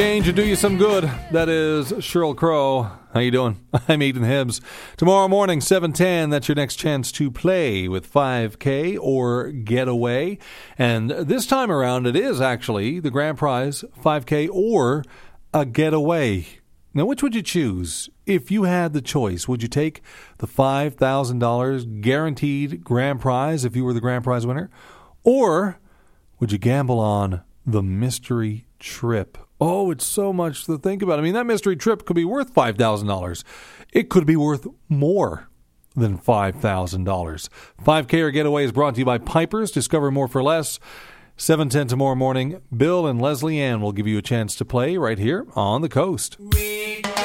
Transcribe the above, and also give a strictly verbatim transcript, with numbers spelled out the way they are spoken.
Change to do you some good. That is Sheryl Crow. How you doing? I'm Ethan Hibbs. Tomorrow morning, seven ten, that's your next chance to play with five K or Getaway. And this time around, it is actually the grand prize, five K or a Getaway. Now, which would you choose? If you had the choice, would you take the five thousand dollars guaranteed grand prize if you were the grand prize winner? Or would you gamble on the mystery trip? Oh, it's so much to think about. I mean, that mystery trip could be worth five thousand dollars. It could be worth more than five thousand dollars. five K or Getaway is brought to you by Piper's. Discover more for less. seven ten tomorrow morning. Bill and Leslie Ann will give you a chance to play right here on the coast.